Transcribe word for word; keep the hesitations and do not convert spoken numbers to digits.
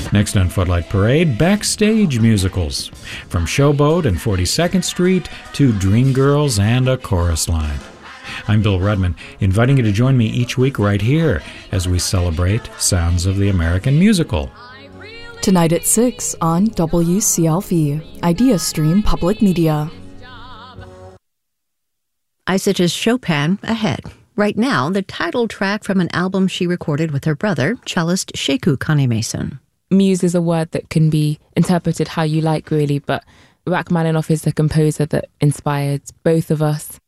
Next on Footlight Parade, backstage musicals. From Showboat and forty-second Street to Dreamgirls and A Chorus Line. I'm Bill Rudman, inviting you to join me each week right here as we celebrate Sounds of the American Musical. Tonight at six on W C L V, Idea Stream Public Media. Isita's Chopin Ahead. Right now, the title track from an album she recorded with her brother, cellist Sheku Kanemason. Muse is a word that can be interpreted how you like, really, but Rachmaninoff is the composer that inspired both of us.